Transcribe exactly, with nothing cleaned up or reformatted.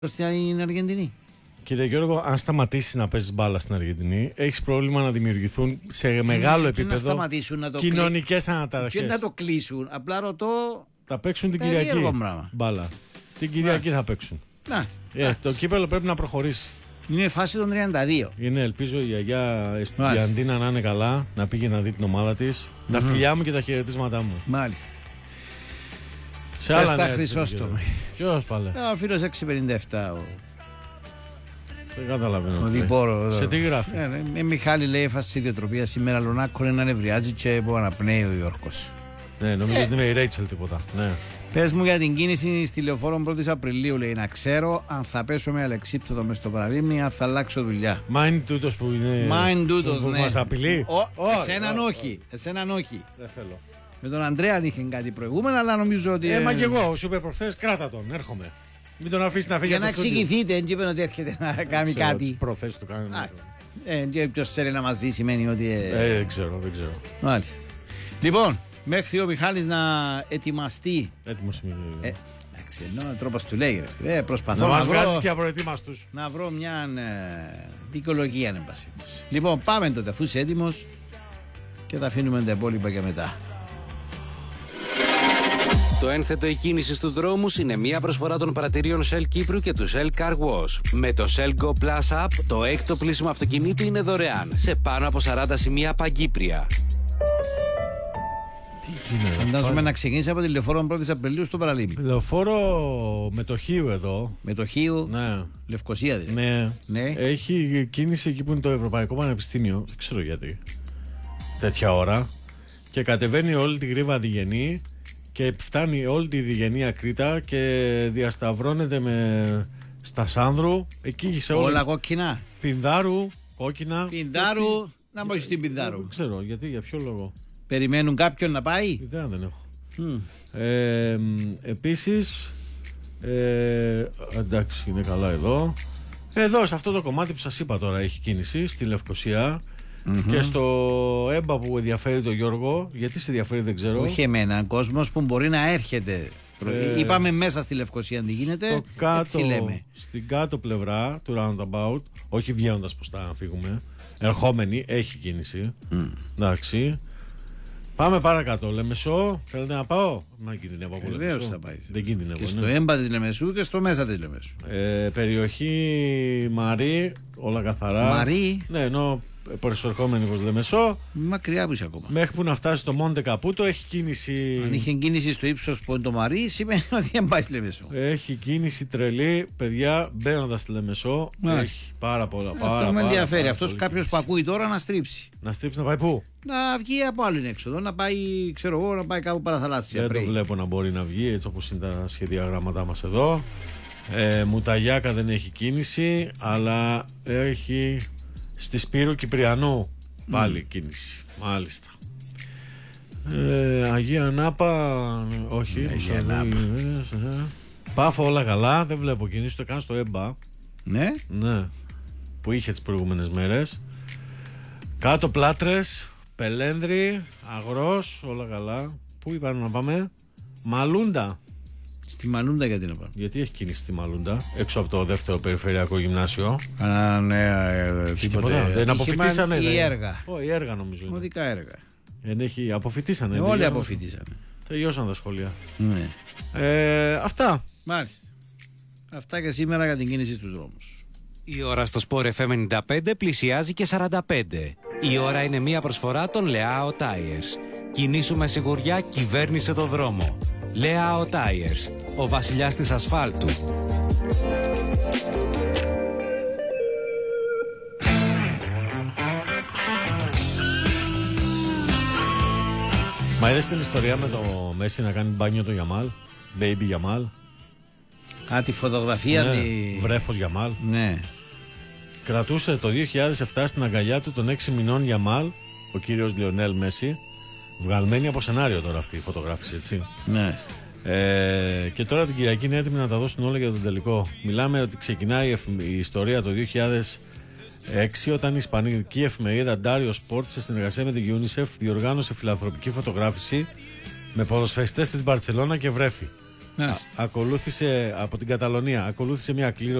στην Αργεντινή. Κύριε Γιώργο, αν σταματήσει να παίζει μπάλα στην Αργεντινή, έχει πρόβλημα να δημιουργηθούν σε μεγάλο επίπεδο κοινωνικές αναταραχές. Και να το κλείσουν. Απλά ρωτώ. Θα παίξουν την Κυριακή μπάλα. Την Κυριακή θα παίξουν. Να, ε, το κύπελο πρέπει να προχωρήσει. Είναι φάση των τριάντα δύο. Είναι, ελπίζω η γιαγιά Εστουδιαντίνα να είναι καλά, να πήγε να δει την ομάδα της. Mm-hmm. Τα φιλιά μου και τα χαιρετίσματά μου. Μάλιστα. Σε άλλα νέα. Χρυσόστομη. Ποιος πάλι? Ο φίλος έξι πενήντα επτά. Ο... Δεν καταλαβαίνω. Ο Διπόρο. Σε τι γράφει? Ε, ναι, ε, Μιχάλη λέει έφαση ιδιοτροπία σήμερα. Λονάκο είναι να νευριάζει και που αναπνέει ο Ιόρκος. Ναι, νομίζω ε. ότι είναι η Ρέιτσελ τίποτα. Ναι. Πες μου για την κίνηση στη λεωφόρο πρώτη Απριλίου, λέει, να ξέρω αν θα πέσω με αλεξίπτωτο μες στο παραλίμνη, αν θα αλλάξω δουλειά. Μα είναι τούτος που είναι. Μα είναι τούτος, ναι. Μας απειλεί. Ο, oh, εσέναν oh, όχι. Oh. Εσέναν όχι. Δεν θέλω. Με τον Ανδρέα αν είχε κάτι προηγούμενο, αλλά νομίζω ότι. Ε, μα κι εγώ, σου είπε προχθές, κράτα τον, έρχομαι. Μην τον αφήσει να φύγει. Για να εξηγηθείτε, δεν είπε ότι έρχεται να κάνει ξέρω, κάτι. Τι προθέσεις του κάνει. Ε, ποιος θέλει να μαζί σημαίνει ότι. Ε, δεν ξέρω, δεν ξέρω. Μάλιστα. Λοιπόν, μέχρι ο Μιχάλης να ετοιμαστεί. Έτοιμος είμαι. Ε, εντάξει, ενώ ο τρόπος του λέει, ρε. Ε, προσπαθώ να, να μας βρω. βγάζεις και απροετοίμαστους. Να βρω μια ε, δικαιολογία, εν πάση. Λοιπόν, πάμε τότε, αφού είσαι έτοιμος και θα αφήνουμε τα υπόλοιπα και μετά. Το ένθετο η κίνηση στους δρόμους είναι μια προσφορά των παρατηρίων Shell Κύπρου και του Shell Car Wash. Με το Shell Go Plus App, το έκτο πλήσιμο αυτοκινήτου είναι δωρεάν σε πάνω από σαράντα σημεία παγκύπρια. Τι γίνεται? Φαντάζομαι πάλι να ξεκινήσει από τη λεωφόρο πρώτη Απριλίου στο Παραλίμνη. Λεωφόρο Μετοχείου εδώ. Μετοχείου, ναι. Λευκοσία δηλαδή. Ναι. ναι. Έχει κίνηση εκεί που είναι το Ευρωπαϊκό Πανεπιστήμιο. Δεν ξέρω γιατί. Τέτοια ώρα. Και κατεβαίνει όλη τη γρήβα Διγενή και φτάνει όλη τη Διγενή Κρήτα και διασταυρώνεται με στα Σάνδρου. Εκεί σε όλη... όλα κόκκινα. Πινδάρου, κόκκινα. Πινδάρου, γιατί... να μπορεί στην Πινδάρου. Δεν ξέρω γιατί, για ποιο λόγο. Περιμένουν κάποιον να πάει. Ιδέα δεν έχω. Mm. Ε, επίσης ε, εντάξει, είναι καλά εδώ. Εδώ σε αυτό το κομμάτι που σας είπα τώρα έχει κίνηση στη Λευκοσία. Mm-hmm. Και στο ΕΜΠΑ που ενδιαφέρει τον Γιώργο. Γιατί σε ενδιαφέρει δεν ξέρω. Όχι εμένα, κόσμος που μπορεί να έρχεται. ε, Είπαμε μέσα στη Λευκοσία αν δεν γίνεται. Κάτω, έτσι λέμε. στην κάτω πλευρά του Roundabout, όχι βγαίνοντας προς τα να φύγουμε, ερχόμενη έχει κίνηση. mm. Εντάξει. Πάμε παρακάτω. Λεμεσό, θέλετε να πάω? Να κινδυνεύω από Λεμεσό. Θα πάει. Δεν κινδυνεύω. Και στο έμπα της Λεμεσού και στο μέσα της Λεμεσού. Ε, περιοχή Μαρή, όλα καθαρά. Μαρή. Ναι, ενώ προεσορχόμενη προς Λεμεσό. Μακριά που είσαι ακόμα. Μέχρι που να φτάσει στο Μόντε Καπούτο έχει κίνηση. Αν είχε κίνηση στο ύψος που είναι το Μαρή, σημαίνει ότι δεν πάει στη Λεμεσό. Έχει κίνηση τρελή, παιδιά, μπαίνοντας στη Λεμεσό. Μάλιστα. Έχει πάρα πολλά. Αυτό πάρα, με ενδιαφέρει. Αυτό κάποιος που ακούει τώρα να στρίψει. Να στρίψει να πάει πού? Να βγει από άλλη έξοδο, να πάει, ξέρω εγώ, να πάει κάπου παραθαλάσσια. Δεν το βλέπω να μπορεί να βγει έτσι όπως είναι τα σχεδιαγράμματά μας εδώ. Ε, Μουταγιάκα δεν έχει κίνηση, αλλά έχει στη Σπύρου Κυπριανού πάλι mm. κίνηση. Μάλιστα. Ε, Αγία Νάπα, όχι. Αγία Νάπα. Πάφο όλα καλά, δεν βλέπω κίνηση, το κάνω στο ΕΜΠΑ. Ναι. Ναι. Που είχε τις προηγούμενες μέρες. Κάτω Πλάτρες, Πελένδρη, Αγρός, όλα καλά. Πού είπαμε να πάμε? Μαλούντα. Στη Μαλούντα γιατί να πάμε? Γιατί έχει κίνηση στη Μαλούντα, έξω από το δεύτερο περιφερειακό γυμνάσιο. Α, ναι, ε, τίποτα. Δεν αποφοιτήσανε. Η έργα. Ω, η έργα νομίζω. Οδικά έργα. Δεν έχει, αποφοιτήσανε. Όλοι τελειώσαν, αποφοιτήσανε. Τελειώσαν τα σχολεία. Ναι. Ε, αυτά. Μάλιστα. Αυτά και σήμερα για την κίνηση στους δρόμους. Η ώρα στο Sport εφ εμ ενενήντα πέντε πλησιάζει και σαράντα πέντε. Η ώρα είναι μια προσφορά των Leao Tires. Κινήσου με σιγουριά, κυβέρνησε το δρόμο. Leao Tires, ο βασιλιάς της ασφάλτου. Μα είδες την ιστορία με το Μέση να κάνει μπάνιο το Γιαμάλ? Baby Γιαμάλ. Α, τη φωτογραφία. Ναι, τη... βρέφος Γιαμάλ. Ναι. Κρατούσε το δύο χιλιάδες επτά στην αγκαλιά του τον έξι μηνών Γιαμάλ, ο κύριος Λιονέλ Μέση. Βγαλμένη από σενάριο τώρα αυτή η φωτογράφηση, έτσι. Ναι. Ε, και τώρα την Κυριακή είναι έτοιμη να τα δώσουν όλα για τον τελικό. Μιλάμε ότι ξεκινάει η ιστορία το δύο χιλιάδες έξι όταν η ισπανική εφημερίδα Dario Sport σε συνεργασία με την UNICEF διοργάνωσε φιλανθρωπική φωτογράφηση με ποδοσφαιριστές της Μπαρτσελώνα και βρέφη. Μάλιστα. ακολούθησε από την Καταλωνία, ακολούθησε μια κλήρωση